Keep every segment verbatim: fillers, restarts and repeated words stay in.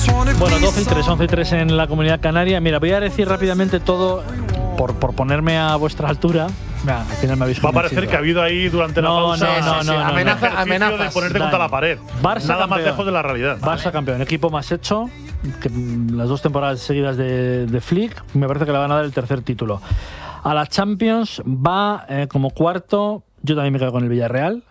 Bueno, doce y tres, once y tres en la Comunidad Canaria. Mira, voy a decir rápidamente todo por, por ponerme a vuestra altura. Mira, al final me habéis Va a parecer que ha habido ahí durante la no, pausa no, no, no, no, amenaza, no. amenaza de ponerte contra la pared. Barça Nada campeón. más lejos de la realidad. Barça campeón, equipo más hecho que las dos temporadas seguidas de, de Flick. Me parece que le van a dar el tercer título. A la Champions va eh, como cuarto. Yo también me quedo con el Villarreal.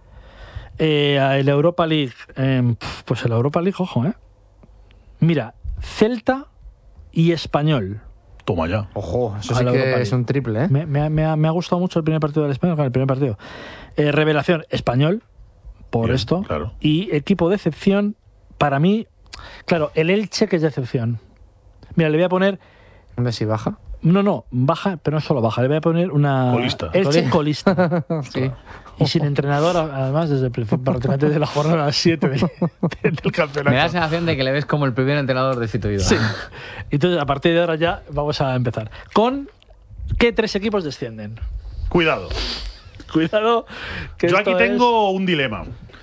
Eh, a el Europa League, eh, pues el Europa League, ojo, eh. Mira, Celta y Español. Toma ya. Ojo, eso A sí la que Europa es League. un triple, ¿eh? Me, me, me ha, me ha gustado mucho el primer partido del Español, el primer partido. Eh, revelación, Español, por Bien, esto. claro. Y equipo de excepción, para mí, claro, el Elche que es de excepción. Mira, le voy a poner. ¿Dónde si baja? No, no, baja, pero no solo baja. Le voy a poner una. Colista. Elche colista. Sí. Y sin entrenador, además, desde el principio, prácticamente desde la jornada siete de, de, del campeonato. Me da la sensación de que le ves como el primer entrenador destituido. Sí. Entonces, a partir de ahora ya vamos a empezar. ¿Con qué tres equipos descienden? Cuidado. Cuidado. Que Yo esto aquí es- tengo un dilema.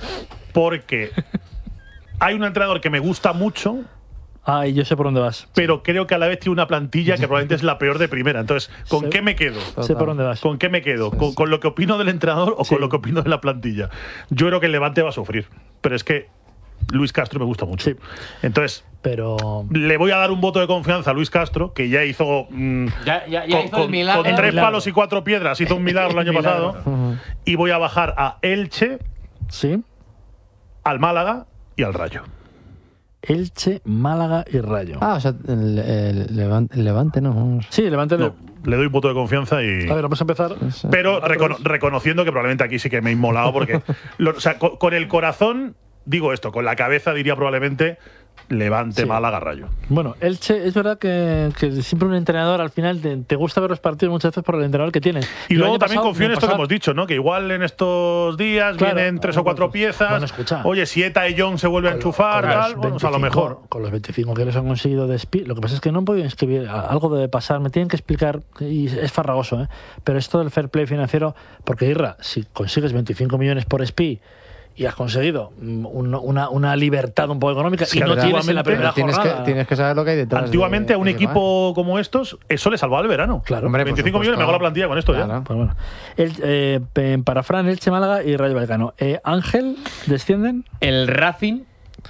Porque hay un entrenador que me gusta mucho, Ay, yo sé por dónde vas. pero creo que a la vez tiene una plantilla que probablemente es la peor de primera. Entonces, ¿con Sí. qué me quedo? Sé por dónde vas. ¿Con qué me quedo? ¿Con, con lo que opino del entrenador o Sí. con lo que opino de la plantilla? Yo creo que el Levante va a sufrir. Pero es que Luis Castro me gusta mucho. Sí. Entonces, Pero. le voy a dar un voto de confianza a Luis Castro, que ya hizo. mm, Ya, ya, ya con, hizo el con- milagro. con tres milagro. palos y cuatro piedras, hizo un milagro el año Milagro. pasado. Y voy a bajar a Elche, Sí. al Málaga y al Rayo. Elche, Málaga y Rayo. Ah, o sea, el, el Levante, el Levante no. Sí, levántale. No, le doy un voto de confianza y. A ver, vamos a empezar. Pero recono- reconociendo que probablemente aquí sí que me he inmolado, porque. lo- o sea, con, con el corazón, digo esto, con la cabeza diría probablemente Levante, Sí. Málaga, Rayo. Bueno, Elche, es verdad que, que siempre un entrenador al final te, te gusta ver los partidos muchas veces por el entrenador que tienen. Y El luego año también pasado confío en me esto que pasaba- hemos dicho, ¿no? Que igual en estos días Claro. vienen tres o cuatro piezas. Bueno, escucha. Oye, si Eta y John se vuelve a enchufar, Con los tal, bueno, pues a lo veinticinco mejor. Con los veinticinco que les han conseguido de Spi, lo que pasa es que no han podido inscribir. Algo debe pasar, me tienen que explicar, y es farragoso, ¿eh? Pero esto del fair play financiero, porque Irra, si consigues veinticinco millones por Spi y has conseguido mm, un- una, una libertad un poco económica Sí, y no antiguamente- tienes en la primera Tienes que, jornada. tienes que saber lo que hay detrás. Antiguamente de- a un de- equipo como estos, eso le salvaba el verano. Claro. Hombre, por veinticinco millones, me supuesto. hago la plantilla con esto Claro. ya. Pues bueno. El, eh, pe- para Fran, Elche, Málaga y Rayo Vallecano. Eh, Ángel, ¿descienden? El Racing.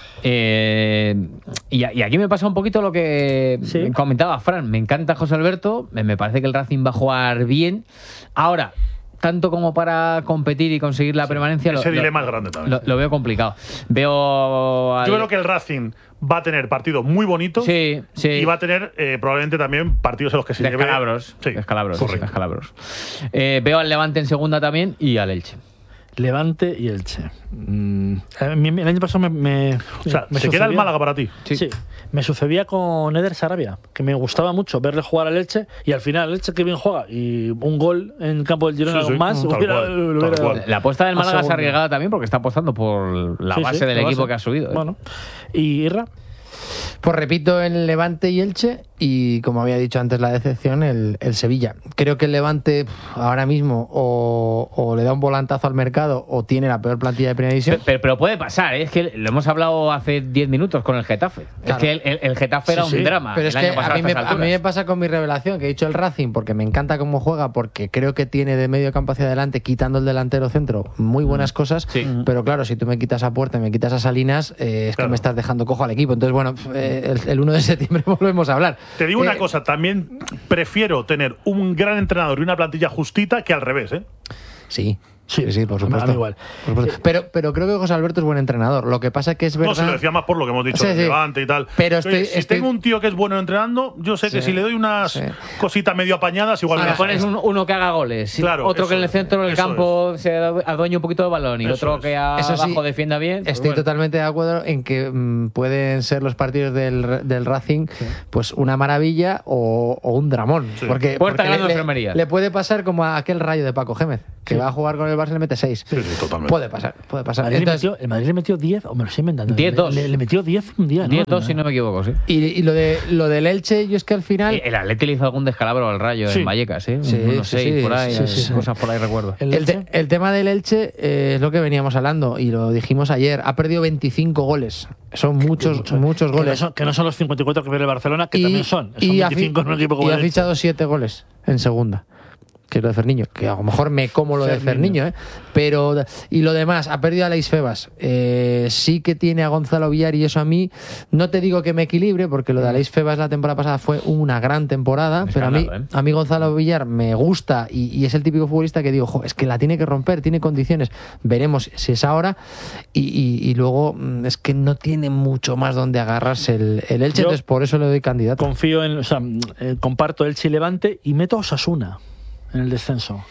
eh, y, a- y aquí me pasa un poquito lo que Sí. comentaba Fran. Me encanta José Alberto. Me, me parece que el Racing va a jugar bien. Ahora, tanto como para competir y conseguir la permanencia, Ese lo, dilema lo- es grande también. lo- lo veo complicado. Veo. al- Yo creo que el Racing va a tener partidos muy bonitos Sí, sí. y va a tener eh, probablemente también partidos en los que se lleve. Descalabros. Sí, Descalabros. correcto. Descalabros. Eh, veo al Levante en segunda también y al Elche. Levante y Elche. Mm, a mí el año pasado me. me O sea, me se queda el sucedía- Málaga para ti. Sí. me sucedía con Eder Sarabia, que me gustaba mucho verle jugar al Elche y al final el Elche que bien juega y un gol en el campo del Girona Sí, sí, con más, tal hubiera- cual, lo tal hubiera- cual. La apuesta del a Málaga es segunda. arriesgada también porque está apostando por la Sí, base sí, del la equipo base. que ha subido. ¿eh? Bueno, y Irra, Pues repito, el Levante y Elche y, como había dicho antes, la decepción, el, el Sevilla. Creo que el Levante pf, ahora mismo o, o le da un volantazo al mercado o tiene la peor plantilla de primera división. Pero, pero- pero puede pasar, ¿eh? Es que lo hemos hablado hace diez minutos con el Getafe. Claro. Es que el, el- el Getafe era Sí, un sí. drama. Pero es el que año pasado a mí, a me, estas a mí me alturas. pasa con mi revelación, que he dicho el Racing, porque me encanta cómo juega, porque creo que tiene de medio campo hacia adelante, quitando el delantero centro, muy buenas cosas. Sí. Pero claro, si tú me quitas a Puerta y me quitas a Salinas, eh, es Claro. que me estás dejando cojo al equipo. Entonces, bueno, eh, el, el uno de septiembre volvemos a hablar. Te digo una Eh, cosa, también prefiero tener un gran entrenador y una plantilla justita que al revés, ¿eh? Sí. Sí, Sí, sí, por a mí supuesto. igual. Por supuesto. Pero, pero creo que José Alberto es buen entrenador. Lo que pasa que es verdad. No, se lo decía más por lo que hemos dicho Sí, del sí. Levante y tal. Pero Oye, estoy- si estoy- tengo un tío que es bueno entrenando, yo sé que Sí. si le doy unas Sí. cositas medio apañadas, igual Ahora me pones un- uno que haga goles, Claro, otro que en el eso centro del es, eso campo se adueñe un poquito de balón y Eso otro es. que Eso sí, abajo defienda bien. pues Estoy bueno. totalmente de acuerdo en que mm, pueden ser los partidos del, del Racing pues una maravilla o, o un dramón. Sí. Porque, Puerta porque ganando le, enfermería. le puede pasar como a aquel Rayo de Paco Gémez, que Sí. va a jugar con el Barça le mete seis. Sí, sí, totalmente. Puede pasar, puede pasar. Madrid Entonces, le metió, el Madrid le metió diez, o me lo estoy inventando. diez dos. Le, le metió diez un día, ¿no? diez dos, si no me equivoco, sí. y, y lo, de, lo del Elche, yo es que al final... El Atleti le hizo algún descalabro al Rayo Sí. en Vallecas, ¿eh? Sí, Unos sí, seis sí, por ahí, sí, sí, sí. cosas por ahí recuerdo. El El, te- Elche. el tema del Elche eh, es lo que veníamos hablando y lo dijimos ayer. Ha perdido veinticinco goles. Son muchos, Mucho. muchos Que no, goles. son, que no son los cincuenta y cuatro que pierde el Barcelona, que también son. Son y ha fi- veinticinco en un equipo como y ha el Elche. fichado siete goles en segunda. Que es lo de Ferniño, que a lo mejor me como lo de Ferniño. Ferniño, ¿eh? Pero, y lo demás, ha perdido a Leis Febas. Eh, sí que tiene a Gonzalo Villar y eso a mí, no te digo que me equilibre, porque lo de Leis Febas la temporada pasada fue una gran temporada, pero a mí, Escándalo, ¿eh? a mí Gonzalo Villar me gusta y, y es el típico futbolista que digo, jo, es que la tiene que romper, tiene condiciones, veremos si es ahora. Y, y- y luego mm, es que no tiene mucho más donde agarrarse el, el Elche, Yo entonces por eso le doy candidato. Confío en, o sea, eh, comparto el Elche y Levante y meto a Osasuna en el descenso.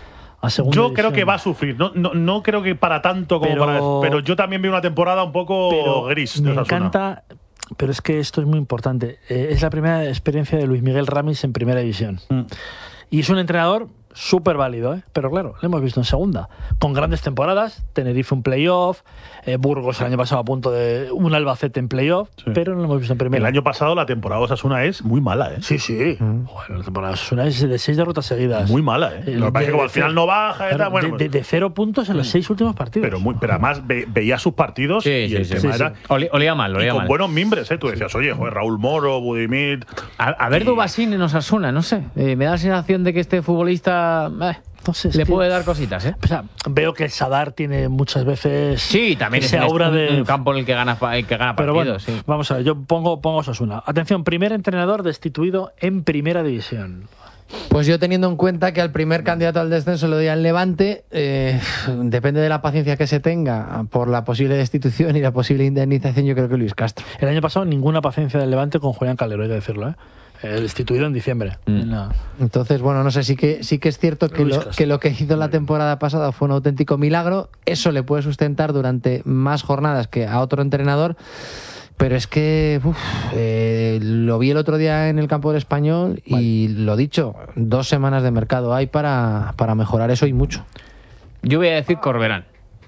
A segunda Yo creo división. que va a sufrir. No, no, no creo que para tanto como Pero- para. Pero yo también veo una temporada un poco Pero gris. de me Osasuna. encanta, pero es que esto es muy importante. Eh, es la primera experiencia de Luis Miguel Ramis en primera división. Mm. Y es un entrenador súper válido, ¿eh? Pero claro, lo hemos visto en segunda. Con grandes temporadas, Tenerife un playoff, eh, Burgos el año pasado a punto de un Albacete en playoff, Sí. pero no lo hemos visto en primera. El año pasado la temporada de Osasuna es muy mala, ¿eh? Sí, sí. Bueno, la temporada es una de seis derrotas seguidas. Muy mala, ¿eh? El Lo que pasa es de- que como al de final cero- no baja y Claro, tal, bueno, de, de- de cero puntos en los seis últimos partidos. pero, muy, pero además ve- veía sus partidos Sí, y sí, el sí. tema Sí, era. sí. Oli- Olía mal, Y olía con mal. buenos mimbres, ¿eh? Tú decías, oye, joder, Raúl Moro, Budimir. A, a ver Dubasín en Osasuna, no sé. Eh, me da la sensación de que este futbolista eh, Entonces, le que- puede dar cositas, ¿eh? O sea, veo que el Sadar tiene muchas veces Sí, también es ese un, aura un- de un campo en el que gana, pa- el que gana Pero partidos. bueno, sí. vamos a ver, yo pongo, pongo Osasuna. Atención, primer entrenador destituido en primera división. Pues yo teniendo en cuenta que al primer candidato al descenso le doy al Levante, eh, depende de la paciencia que se tenga por la posible destitución y la posible indemnización, yo creo que Luis Castro. El año pasado ninguna paciencia del Levante con Julián Calero, hay que decirlo, ¿eh? Eh, destituido en diciembre. Mm. En la- Entonces, bueno, no sé, sí que, sí que es cierto que Luis lo, Castro. que lo que hizo la temporada pasada fue un auténtico milagro. Eso le puede sustentar durante más jornadas que a otro entrenador. Pero es que uf, eh, lo vi el otro día en el campo del Español y lo dicho, dos semanas de mercado hay para, para mejorar eso y mucho. Yo voy a decir Corberán.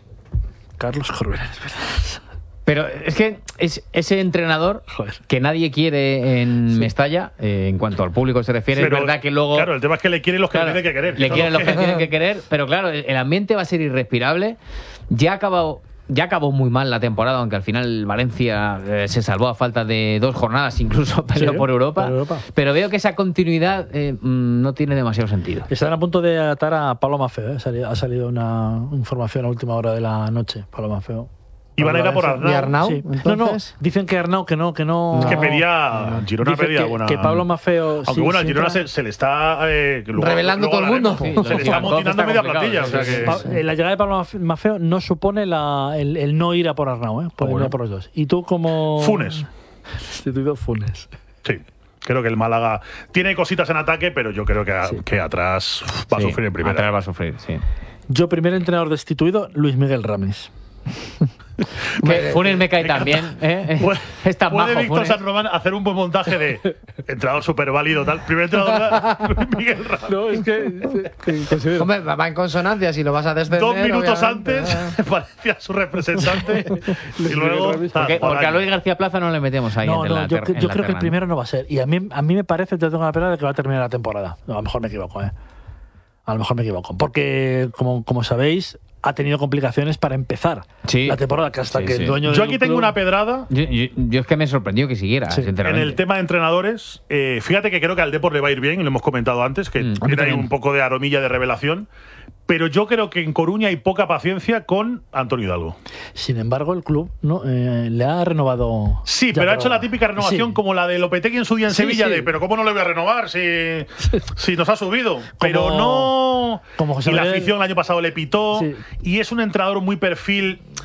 Carlos Corberán, es verdad. Pero es que es ese entrenador Joder. que nadie quiere en Mestalla, eh, en cuanto al público se refiere. Pero, es verdad que luego. Claro, el tema es que le quieren los que Claro, le tienen que querer. Le Son quieren los que que- tienen que querer, pero claro, el el ambiente va a ser irrespirable. Ya ha acabado. Ya acabó muy mal la temporada, aunque al final Valencia eh, se salvó a falta de dos jornadas, incluso peleó Sí, por Europa. por Europa. Pero veo que esa continuidad eh, mm, no tiene demasiado sentido. Están a punto de atar a Pablo Mafeo, ¿eh? Sali- Ha salido una información a última hora de la noche. Pablo Mafeo. Iban a ir a por Valencia. ¿Y Arnau. Arnau? Sí. Entonces, No, no, dicen que Arnau que no, que no. Es que No, pedía. Girona Dice pedía que, buena. que Pablo Mafeo. Aunque sí, bueno, al sí Girona entra- se, se le está. eh, que luego- Revelando luego todo el mundo. hablaremos. Sí, Se le está todo motinando está media complicado, plantilla. sí, O sea sí, que- Pa- eh, La llegada de Pablo Maf- Mafeo no supone la- el, el no ir a por Arnau, ¿eh? Pueden bueno. ir a por los dos. Y tú como. Funes. Destituido Funes. Sí. Creo que el Málaga tiene cositas en ataque, pero yo creo que, a- Sí. que atrás va a Sí, sufrir en primera. atrás va a sufrir, sí. Yo, primer entrenador destituido, Luis Miguel Ramis. Que Funes me cae también. ¿eh? Puede, Es tan puede bajo, Víctor Funes. San Román hacer un buen montaje de entrenador súper válido, tal. Primer entrenador, Luis Miguel Ramos. No, es que. hombre, va en consonancia si lo vas a descender. Dos minutos obviamente. antes parecía su representante y luego. Ramis. tal, Porque, por porque a ahí. Luis García Plaza no le metemos ahí No, entre no, la yo, ter- yo en la creo que el terna. primero no va a ser. Y a mí, a mí me parece, te tengo la pena de que va a terminar la temporada. No, a lo mejor me equivoco, ¿eh? A lo mejor me equivoco. Porque, como, como sabéis, ha tenido complicaciones para empezar Sí. la temporada, que hasta Sí, que sí. el dueño Yo del aquí tengo club- una pedrada. Yo, yo- yo es que me sorprendió que siguiera, Sí. En sinceramente. el tema de entrenadores, eh, fíjate que creo que al Depor le va a ir bien, y lo hemos comentado antes, que Mm, a mí tiene ahí también. un poco de aromilla de revelación. Pero yo creo que en Coruña hay poca paciencia con Antonio Hidalgo. Sin embargo, el club no eh, le ha renovado. Sí, ya pero ha por- hecho la típica renovación Sí. como la de Lopetegui en su día en Sí, Sevilla, sí. de pero ¿cómo no le voy a renovar si, si nos ha subido? Pero Como- no. como José y la Manuel- afición el año pasado le pitó. Sí. Y es un entrenador muy perfil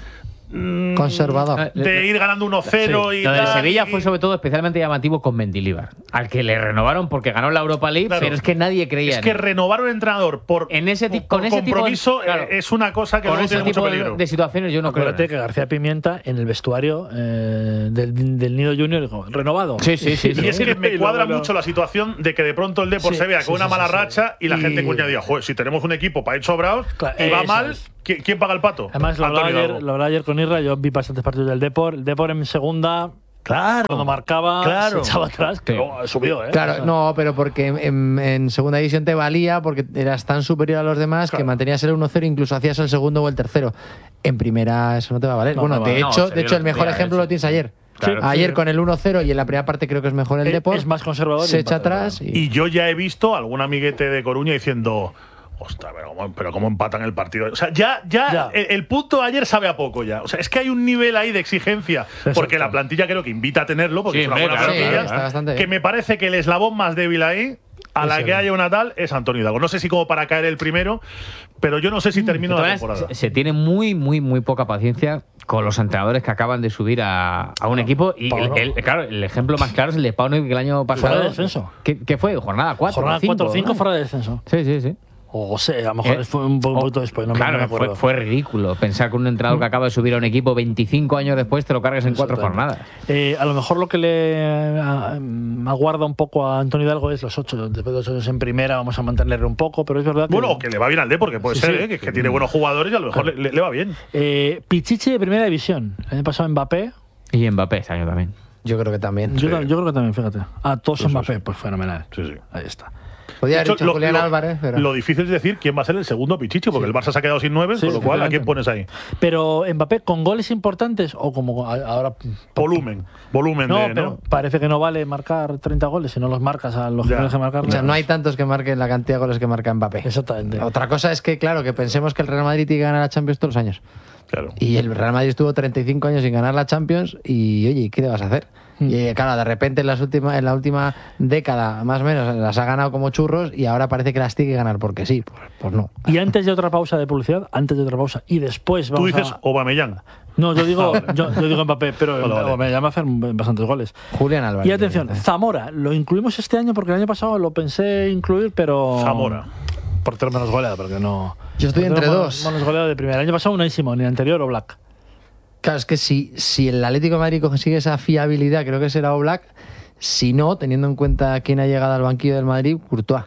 mm, Conservador. de ir ganando uno cero Sí. y Lo del tal, Sevilla y- fue sobre todo especialmente llamativo con Mendilibar, al que le renovaron porque ganó la Europa League, Claro. pero es que nadie creía Es en que él. renovar un entrenador por, En ese ti- por con ese tipo de- compromiso claro. eh, es una cosa que Con luego ese tiene mucho tipo de, peligro. de situaciones yo no creo. en Acuérdate él. que García Pimienta en el vestuario eh, del, del Nido Junior dijo, renovado. Sí, sí, sí, sí. Y es que me Y cuadra luego no. mucho la situación de que de pronto el Depor Sí, se vea sí, con una sí, mala sí, sí. racha y la Y- gente cuña diga, joder, si tenemos un equipo para ir sobrados Claro, y va eso mal, es. ¿quién, quién paga el pato? Además, lo hablaba, Antonio ayer, Hidalgo. lo hablaba ayer con Irra, yo vi bastantes partidos del Depor. El Depor en segunda, Claro. cuando marcaba, Claro. se echaba atrás, que Sí. luego subió, ¿eh? O Claro, sea, no, pero porque en, en segunda división te valía porque eras tan superior a los demás que Claro. mantenías el uno cero, incluso hacías el segundo o el tercero. En primera eso no te va a valer. No, bueno, no de vale. No, hecho, se de vio hecho el el mejor otro día, ejemplo eso. lo tienes ayer. Claro. Ayer Sí. con el uno cero y en la primera parte creo que es mejor el Es- Depor. es más conservador y Se echa empata, atrás y, Y yo ya he visto algún amiguete de Coruña diciendo, ostras, pero cómo, pero cómo empatan el partido. O sea, ya, ya, Ya. El, el punto de ayer sabe a poco ya. O sea, es que hay un nivel ahí de exigencia, porque Exacto. la plantilla creo que invita a tenerlo, porque Sí, es una hombre, buena claro, sí, plantilla, está bastante que bien. me parece que el eslabón más débil ahí, a la Ese que es. haya una tal, es Antonio Hidalgo. No sé si como para caer el primero, pero yo no sé si termino De la todas temporada. maneras, se, se tiene muy, muy, muy poca paciencia con los entrenadores que acaban de subir a, a un equipo. Y el, Pauno. el- claro, el ejemplo más claro es el de Pauno, que el año pasado. Fuera de descenso. ¿Qué, qué fue? ¿Jornada cuatro? Jornada cuatro o cinco ¿no? fuera de descenso. Sí, sí, sí. O sea, a lo mejor Eh, fue un po- un o- poquito después, no me- claro, no me fue, acuerdo. fue ridículo pensar que un entrenador que acaba de subir a un equipo veinticinco años después te lo cargues en cuatro Exactamente. jornadas. Eh, a lo mejor lo que le a- em, aguarda un poco a Antonio Hidalgo es los ocho. Después de los ocho años en primera vamos a mantenerle un poco, pero es verdad que… Bueno, o que le va bien al D, porque puede Sí, ser, sí. ¿eh? que, que tiene buenos jugadores y a lo mejor le, le va bien. Eh, Pichichi de primera división. El año pasado Mbappé. Y Mbappé este año también. yo creo que también. Yo, Sí. ta- yo creo que también, fíjate. A todos Sí, sí, Mbappé, sí. pues fenomenal. Sí, sí. Ahí está. Podría De haber hecho, dicho lo, Julián lo- Álvarez, pero… lo difícil es decir quién va a ser el segundo Pichichi, porque el Barça se ha quedado sin nueve, Sí, con lo cual, ¿a quién efectivamente. pones ahí? Pero Mbappé con goles importantes o como a- ahora… Volumen. Volumen No, de. pero ¿no? parece que no vale marcar treinta goles si no los marcas a los que Ya. tienes que marcar. O sea, no hay tantos que marquen la cantidad de goles que marca Mbappé. Exactamente. Otra cosa es que, claro, que pensemos que el Real Madrid tiene que ganar la Champions todos los años. Claro. Y el Real Madrid estuvo treinta y cinco años sin ganar la Champions y, oye, ¿qué le vas a hacer? Mm. Y eh, claro, de repente en, las últimas, en la última década, más o menos, las ha ganado como churros y ahora parece que las tiene que ganar porque sí. Pues, pues no. Y antes de otra pausa de publicidad, antes de otra pausa y después Tú vamos dices a… Aubameyang. No, yo digo, Ah, vale. yo, yo digo Mbappé, pero Vale, vale. me llama a hacer bastantes goles. Julián Álvarez. Y atención, Zamora, lo incluimos este año porque el año pasado lo pensé incluir, pero… Zamora. Por tener menos goleada, porque no… Yo estoy por entre tener dos. Menos goleada de primera. El año pasado Unai Simón, y el anterior Oblak. Claro, es que si, si el Atlético de Madrid consigue esa fiabilidad, creo que será Oblak. Si no, teniendo en cuenta quién ha llegado al banquillo del Madrid, Courtois.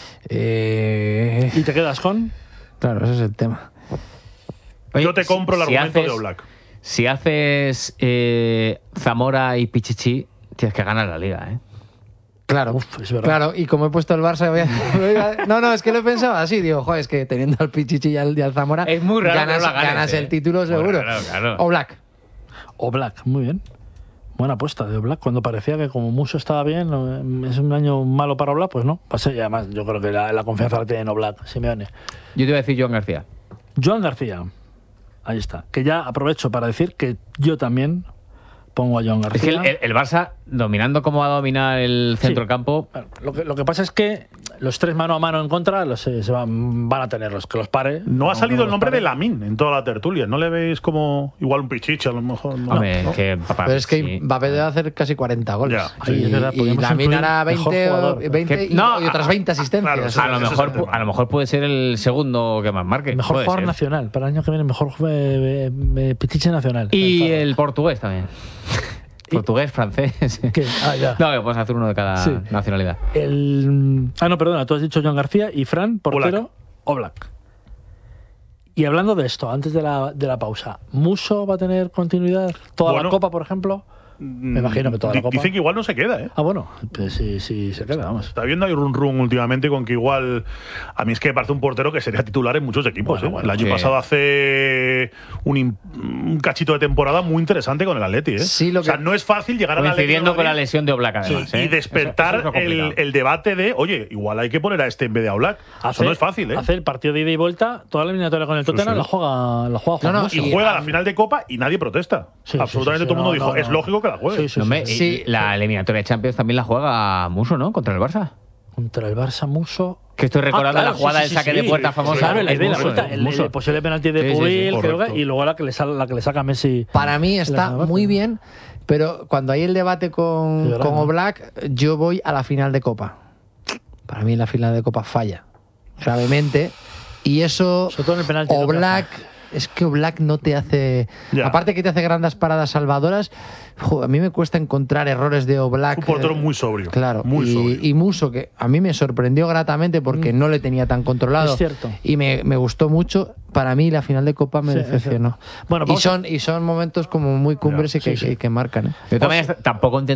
Eh, ¿Y te quedas con? claro, ese es el tema. Oye, Yo te si- compro el si argumento haces- de Oblak. Si haces eh, Zamora y Pichichi, tienes que ganar la liga, ¿eh? Claro, Uf, es verdad. claro, y como he puesto el Barça, voy a- voy a- no, no, es que lo he pensado así, digo, joder, es que teniendo al Pichichi y al, y al Zamora, Es muy raro ganas, que no la ganes, ganas eh. el título Muy seguro. raro, claro. Oblak. Oblak, muy bien. Buena apuesta de Oblak. Cuando parecía que como Muso estaba bien, no, es un año malo para Oblak, pues no. Pasa y además yo creo que la, la confianza la tiene en Oblak, Simeone. Yo te voy a decir Joan García. Joan García. Ahí está. Que ya aprovecho para decir que yo también pongo a Joan García. Es que el, el- el Barça, dominando como va a dominar el centro del campo, Bueno, lo, que, lo que pasa es que los tres mano a mano en contra los, eh, se van, van a tenerlos, que los pare. No ha salido que el los nombre pare. de Lamin en toda la tertulia. ¿No le veis como igual un Pichichi a lo mejor? No, hombre, ¿no? que papá, Pero es que sí. Mbappé debe hacer casi cuarenta goles. Ya. Y, Ahí es verdad, y podríamos Lamine incluir hará mejor veinte, o- jugador. veinte Que- y, no, y otras veinte asistencias. claro, eso- a lo, ese es mejor, el pu- tema. a lo mejor puede ser el segundo que más marque. Mejor puede jugador ser. nacional. Para el año que viene, mejor eh, eh, Pichichi nacional. Y Ahí está. el portugués también. Portugués, francés. ¿Qué? Ah, ya. No, que puedes hacer uno de cada Sí. nacionalidad. El... Ah, no, perdona, tú has dicho Joan García y Fran, portero, Oblak. Y hablando de esto, antes de la, de la pausa, ¿Muso va a tener continuidad toda Bueno. la Copa, por ejemplo? Me imagino que toda la Di- Copa. Dicen que igual no se queda, ¿eh? Ah, bueno, pues sí, sí, se queda, vamos. Está viendo ahí run run últimamente con que igual. A mí es que me parece un portero que sería titular en muchos equipos. Bueno, ¿eh? bueno, el año sí. pasado hace un, im- un cachito de temporada muy interesante con el Atleti. ¿eh? Sí, lo o sea, que- no es fácil llegar al Atleti de Coincidiendo con la Madrid lesión de Oblak, además. y ¿eh? despertar Eso- eso es lo el, complicado. el debate de, oye, igual hay que poner a este en vez de a Oblak. Eso no es fácil, ¿eh? Hacer el partido de ida y vuelta, toda la eliminatoria con el Tottenham sí. la juega, la juega Juan No, no, Muso. Y Sí, juega a- la final de Copa y nadie protesta. Sí, sí, Absolutamente sí, sí, todo el mundo no, dijo, no, es no. lógico que la juegue. Sí, sí, No, hombre, sí, y sí. la eliminatoria de Champions también la juega Muso, ¿no? Contra el Barça. Contra el Barça, Muso. Que estoy recordando Ah, claro, la jugada sí, del sí, saque sí, de puerta sí, famosa. Claro, el, Es de la Muso, vuelta, es el, Muso. el posible penalti de Sí, sí, sí, Pubil, creo correcto. que, y luego la que le, sal- la que le saca Messi. Para mí en está la muy parte. bien, pero cuando hay el debate con, Sí, ¿verdad? con Oblak, yo voy a la final de Copa. Para mí la final de Copa falla gravemente y eso Sobre todo en el penalti, ¿no? Oblak, es que Oblak no te hace, Ya. aparte que te hace grandes paradas salvadoras, jo, a mí me cuesta encontrar errores de Oblak. Un portero eh, muy sobrio. Claro, Muy y, sobrio. y Muso, que a mí me sorprendió gratamente porque no le tenía tan controlado. Es cierto. Y me, me gustó mucho. Para mí la final de Copa me Sí, es decepcionó. cierto. Bueno, y, vamos a- son, y son momentos como muy cumbres Ya, y que, sí, sí. que- que marcan. ¿eh? De todas maneras, tampoco entiendo